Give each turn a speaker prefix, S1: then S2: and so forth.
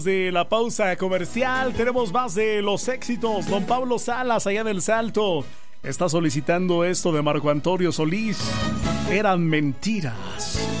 S1: De la pausa comercial tenemos más de los éxitos. Don Pablo Salas, allá del Salto, está solicitando esto de Marco Antonio Solís. Eran mentiras.